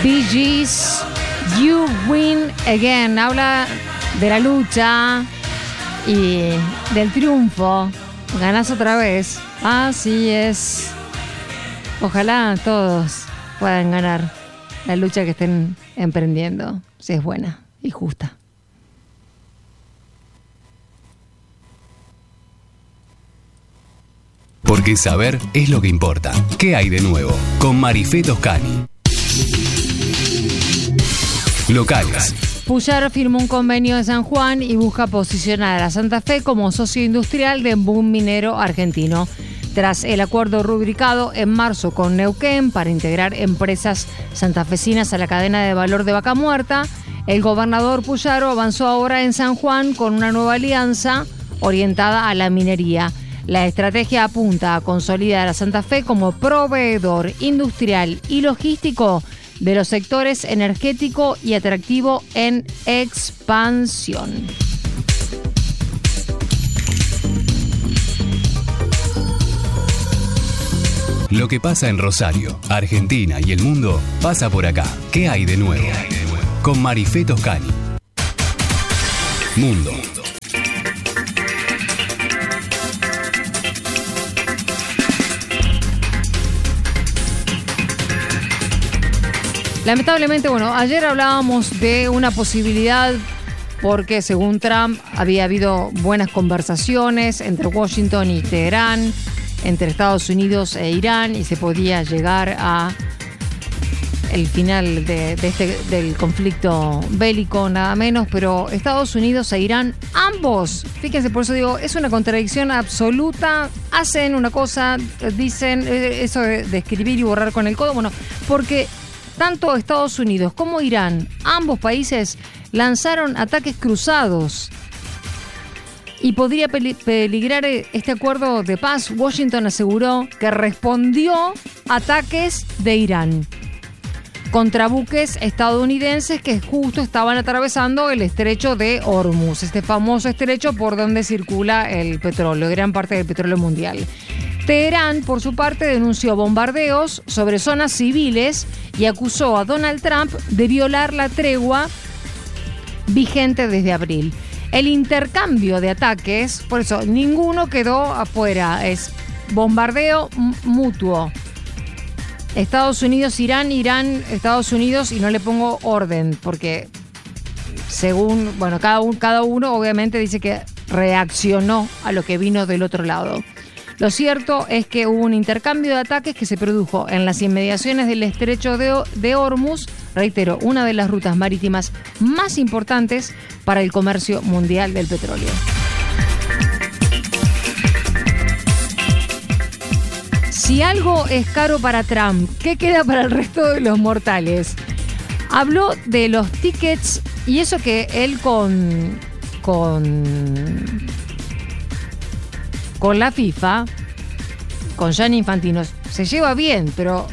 Bee Gees, You Win Again. Habla de la lucha y del triunfo. Ganas otra vez. Así es. Ojalá todos puedan ganar la lucha que estén emprendiendo, si es buena y justa. Porque saber es lo que importa. ¿Qué hay de nuevo? Con Marifé Toscani. Locales. Puyaro firmó un convenio en San Juan y busca posicionar a Santa Fe como socio industrial del boom minero argentino. Tras el acuerdo rubricado en marzo con Neuquén para integrar empresas santafesinas a la cadena de valor de Vaca Muerta, el gobernador Puyaro avanzó ahora en San Juan con una nueva alianza orientada a la minería. La estrategia apunta a consolidar a Santa Fe como proveedor industrial y logístico de los sectores energético y atractivo en expansión. Lo que pasa en Rosario, Argentina y el mundo pasa por acá. ¿Qué hay de nuevo? Con Marifé Toscani. Mundo. Lamentablemente, ayer hablábamos de una posibilidad porque según Trump había habido buenas conversaciones entre Washington y Teherán, entre Estados Unidos e Irán, y se podía llegar a el final del conflicto bélico, nada menos, pero Estados Unidos e Irán, ambos, fíjense, por eso digo, es una contradicción absoluta, hacen una cosa, dicen eso de escribir y borrar con el codo, porque tanto Estados Unidos como Irán, ambos países lanzaron ataques cruzados y podría peligrar este acuerdo de paz. Washington aseguró que respondió ataques de Irán contra buques estadounidenses que justo estaban atravesando el estrecho de Hormuz, este famoso estrecho por donde circula el petróleo, gran parte del petróleo mundial. Teherán, por su parte, denunció bombardeos sobre zonas civiles y acusó a Donald Trump de violar la tregua vigente desde abril. El intercambio de ataques, por eso ninguno quedó afuera, es bombardeo mutuo. Estados Unidos, Irán, Estados Unidos, y no le pongo orden, porque según, cada uno obviamente dice que reaccionó a lo que vino del otro lado. Lo cierto es que hubo un intercambio de ataques que se produjo en las inmediaciones del estrecho de Hormuz, reitero, una de las rutas marítimas más importantes para el comercio mundial del petróleo. Si algo es caro para Trump, ¿qué queda para el resto de los mortales? Habló de los tickets y eso que él con la FIFA, con Gianni Infantino, se lleva bien, pero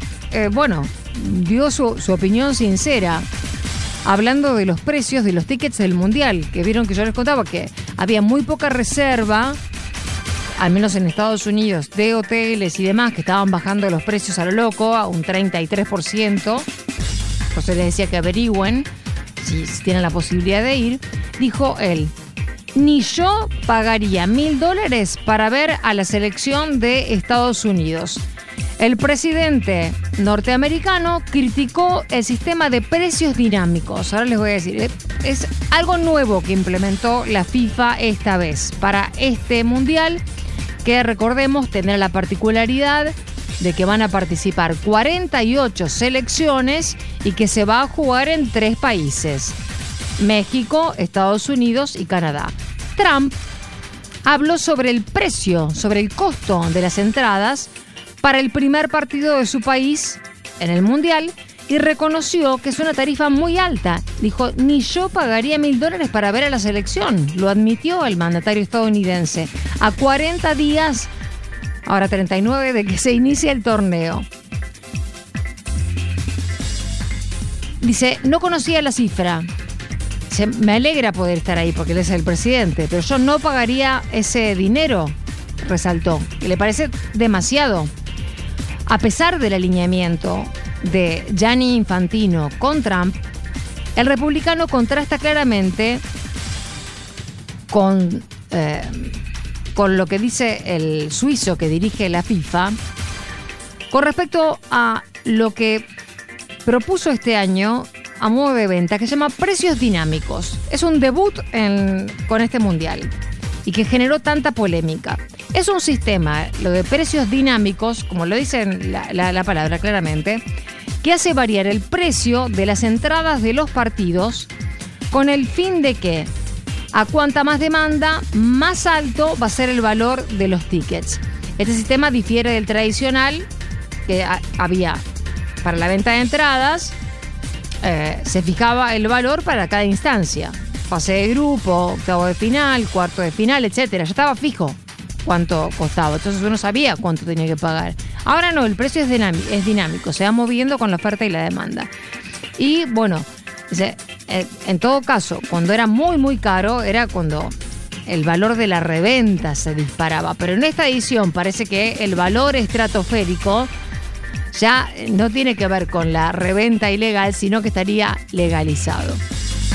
dio su opinión sincera, hablando de los precios de los tickets del Mundial, que vieron que yo les contaba que había muy poca reserva, al menos en Estados Unidos, de hoteles y demás, que estaban bajando los precios a lo loco, a un 33%, entonces les decía que averigüen si tienen la posibilidad de ir. Dijo él: ni yo pagaría $1,000 para ver a la selección de Estados Unidos. El presidente norteamericano criticó el sistema de precios dinámicos. Ahora les voy a decir, es algo nuevo que implementó la FIFA esta vez para este mundial, que recordemos tendrá la particularidad de que van a participar 48 selecciones y que se va a jugar en 3 países: México, Estados Unidos y Canadá. Trump habló sobre el precio, sobre el costo de las entradas para el primer partido de su país en el Mundial y reconoció que es una tarifa muy alta. Dijo: ni yo pagaría $1,000 para ver a la selección. Lo admitió el mandatario estadounidense. A 40 días, ahora 39, de que se inicie el torneo. Dice: no conocía la cifra. Me alegra poder estar ahí porque él es el presidente, pero yo no pagaría ese dinero, resaltó, que le parece demasiado. A pesar del alineamiento de Gianni Infantino con Trump, el republicano contrasta claramente con lo que dice el suizo que dirige la FIFA con respecto a lo que propuso este año a modo de venta, que se llama precios dinámicos. Es un debut con este mundial y que generó tanta polémica. Es un sistema, lo de precios dinámicos, como lo dice la palabra claramente, que hace variar el precio de las entradas de los partidos con el fin de que a cuanta más demanda, más alto va a ser el valor de los tickets. Este sistema difiere del tradicional que había para la venta de entradas. Se fijaba el valor para cada instancia. Fase de grupo, octavo de final, cuarto de final, etcétera. Ya estaba fijo cuánto costaba. Entonces uno sabía cuánto tenía que pagar. Ahora no, el precio es dinámico. Se va moviendo con la oferta y la demanda. Y bueno, en todo caso, cuando era muy, muy caro, era cuando el valor de la reventa se disparaba. Pero en esta edición parece que el valor estratosférico ya no tiene que ver con la reventa ilegal, sino que estaría legalizado.